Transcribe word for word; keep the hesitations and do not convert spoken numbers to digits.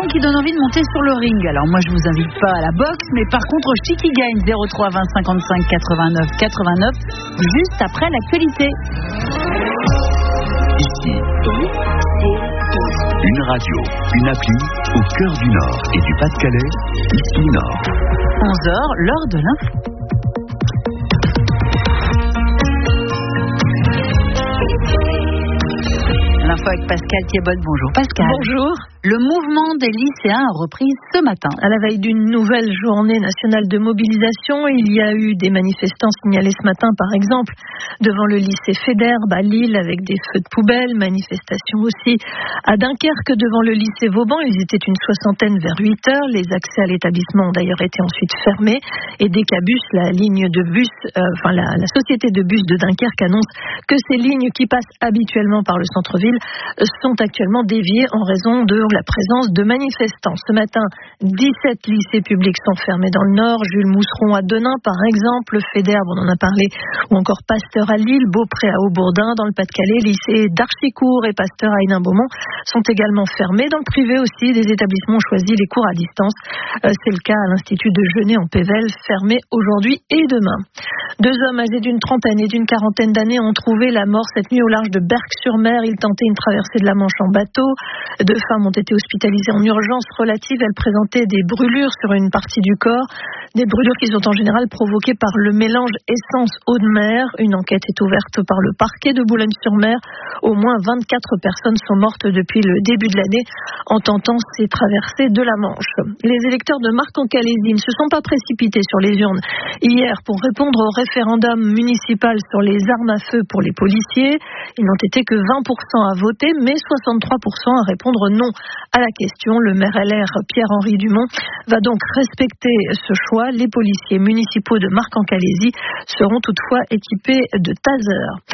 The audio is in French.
qui donne envie de monter sur le ring. Alors moi je vous invite pas à la boxe, mais par contre au Chiqui gagne zéro trois vingt cinquante-cinq quatre-vingt-neuf quatre-vingt-neuf juste après l'actualité. Ici, une radio, une appli au cœur du Nord et du Pas-de-Calais, ici Nord. onze heures, l'heure de l'info. L'info avec Pascal Thiebot. Bonjour Pascal. Bonjour. Le mouvement des lycéens a repris ce matin. À la veille d'une nouvelle journée nationale de mobilisation, il y a eu des manifestants signalés ce matin, par exemple, devant le lycée Fédère à Lille avec des feux de poubelle. Manifestation aussi à Dunkerque devant le lycée Vauban. Ils étaient une soixantaine vers huit heures. Les accès à l'établissement ont d'ailleurs été ensuite fermés. Et Decabus, la ligne de bus, euh, enfin la, la société de bus de Dunkerque annonce que ces lignes qui passent habituellement par le centre-ville sont actuellement déviées en raison de la présence de manifestants. Ce matin, dix-sept lycées publics sont fermés dans le Nord. Jules Mousseron à Denain, par exemple, Fédère, on en a parlé, ou encore Pasteur à Lille, Beaupré à Haubourdin, dans le Pas-de-Calais, lycées d'Archicourt et Pasteur à Hénin-Beaumont sont également fermés. Dans le privé aussi, des établissements ont choisi les cours à distance. Euh, c'est le cas à l'Institut de Genêt en Pével, fermé aujourd'hui et demain. Deux hommes âgés d'une trentaine et d'une quarantaine d'années ont trouvé la mort cette nuit au large de Berck-sur-Mer. Ils tentaient une traversée de la Manche en bateau. Deux femmes ont été hospitalisées en urgence relative. Elles présentaient des brûlures sur une partie du corps. Des brûlures qui sont en général provoquées par le mélange essence-eau de mer. Une enquête est ouverte par le parquet de Boulogne-sur-Mer. Au moins vingt-quatre personnes sont mortes depuis le début de l'année en tentant ces traversées de la Manche. Les électeurs de Marc-en-Calaisis ne se sont pas précipités sur les urnes hier pour répondre au référendum municipal sur les armes à feu pour les policiers. Ils n'ont été que vingt pour cent à voter, mais soixante-trois pour cent à répondre non à la question. Le maire L R Pierre-Henri Dumont va donc respecter ce choix. Les policiers municipaux de Marc-en-Calaisis seront toutefois équipés de tasers.